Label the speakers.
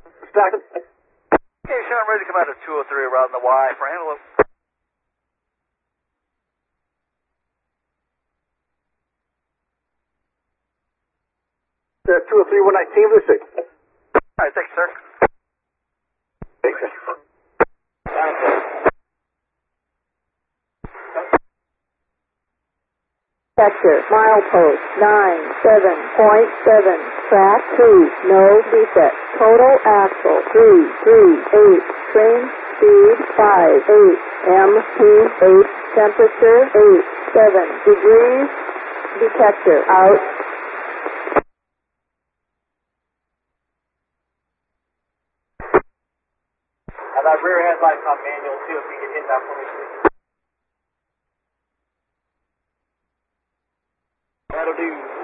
Speaker 1: Stockton.
Speaker 2: Okay, Sean, ready to come out of 203 around the Y for Antelope.
Speaker 1: 203, 119, listen.
Speaker 2: All right, thanks, sir.
Speaker 1: Thanks, sir.
Speaker 3: Sector, milepost 97.7, track 2, no defect. Total axle 338, train speed 58, MP8, temperature 87 degrees, detector out.
Speaker 1: Have that rear headlights on manual too, if you can hit that for me, please.
Speaker 2: That'll do.